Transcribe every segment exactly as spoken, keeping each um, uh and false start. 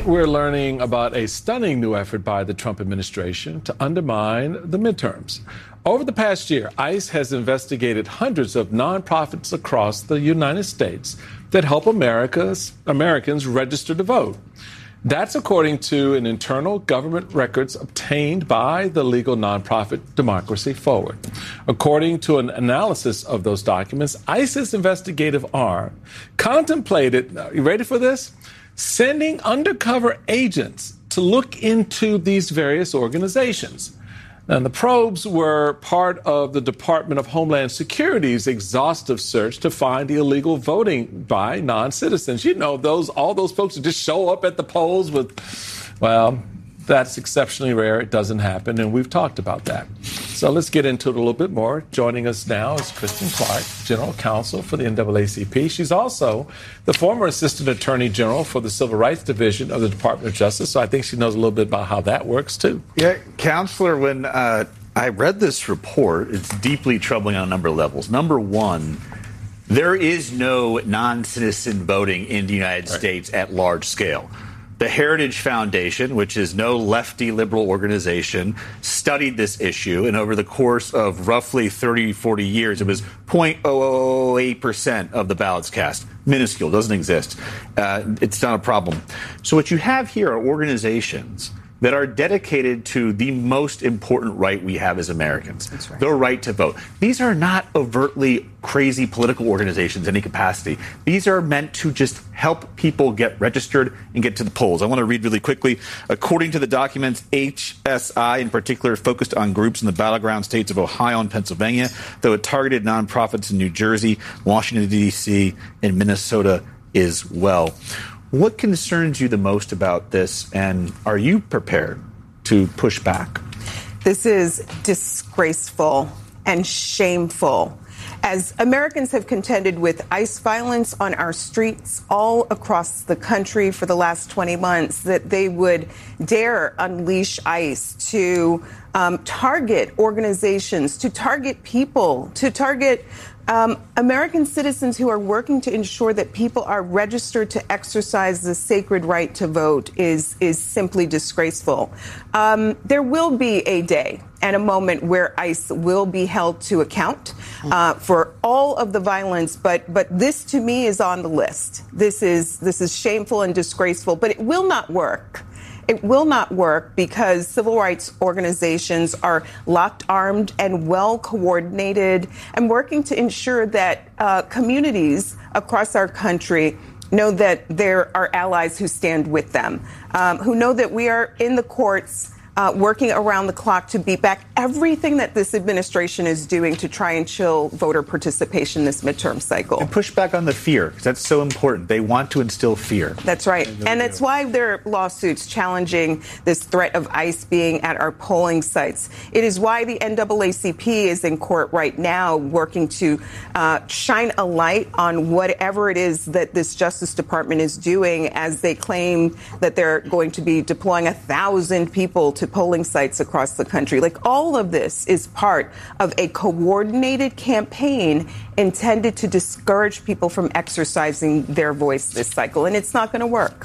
We're learning about a stunning new effort by the Trump administration to undermine the midterms. Over the past year, ICE has investigated hundreds of nonprofits across the United States that help America's, Americans register to vote. That's according to an internal government records obtained by the legal nonprofit Democracy Forward. According to an analysis of those documents, ICE's investigative arm contemplated, you ready for this? Sending undercover agents to look into these various organizations. And the probes were part of the Department of Homeland Security's exhaustive search to find illegal voting by non-citizens. You know, those all those folks who just show up at the polls with, well, that's exceptionally rare. It doesn't happen, and we've talked about that. So let's get into it a little bit more. Joining us now is Kristen Clarke, General Counsel for the N double A C P. She's also the former Assistant Attorney General for the Civil Rights Division of the Department of Justice, so I think she knows a little bit about how that works, too. Yeah, Counselor, when uh, I read this report, it's deeply troubling on a number of levels. Number one, there is no non-citizen voting in the United right. States at large scale. The Heritage Foundation, which is no lefty liberal organization, studied this issue, and over the course of roughly thirty, forty years, it was zero point zero zero eight percent of the ballots cast. Minuscule, doesn't exist. Uh, it's not a problem. So what you have here are organizations that are dedicated to the most important right we have as Americans, That's right. the right to vote. These are not overtly crazy political organizations in any capacity. These are meant to just help people get registered and get to the polls. I want to read really quickly. According to the documents, H S I in particular focused on groups in the battleground states of Ohio and Pennsylvania, though it targeted nonprofits in New Jersey, Washington, D C, and Minnesota as well. What concerns you the most about this, and are you prepared to push back? This is disgraceful and shameful. As Americans have contended with ICE violence on our streets all across the country for the last twenty months, that they would dare unleash ICE to um, target organizations, to target people, to target Um, American citizens who are working to ensure that people are registered to exercise the sacred right to vote is is simply disgraceful. Um, there will be a day and a moment where ICE will be held to account uh, for all of the violence, but but this to me is on the list. This is this is shameful and disgraceful, but it will not work. It will not work because civil rights organizations are locked armed and well coordinated and working to ensure that uh, communities across our country know that there are allies who stand with them, um, who know that we are in the courts Uh, working around the clock to beat back everything that this administration is doing to try and chill voter participation this midterm cycle. And push back on the fear, because that's so important. They want to instill fear. That's right. And that's why there are lawsuits challenging this threat of ICE being at our polling sites. It is why the N double A C P is in court right now working to uh, shine a light on whatever it is that this Justice Department is doing as they claim that they're going to be deploying a thousand people to polling sites across the country. Like, all of this is part of a coordinated campaign intended to discourage people from exercising their voice this cycle, and it's not going to work.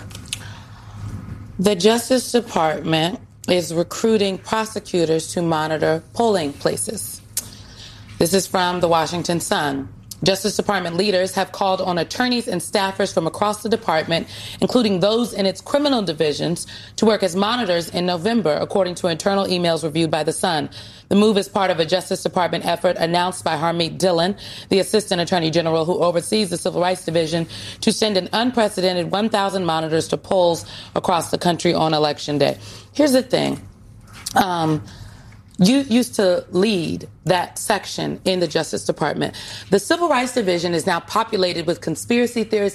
The Justice Department is recruiting prosecutors to monitor polling places. This is from the Washington Sun. Justice Department leaders have called on attorneys and staffers from across the department, including those in its criminal divisions, to work as monitors in November, according to internal emails reviewed by The Sun. The move is part of a Justice Department effort announced by Harmeet Dillon, the Assistant Attorney General who oversees the Civil Rights Division, to send an unprecedented one thousand monitors to polls across the country on Election Day. Here's the thing. Um, You used to lead that section in the Justice Department. The Civil Rights Division is now populated with conspiracy theorists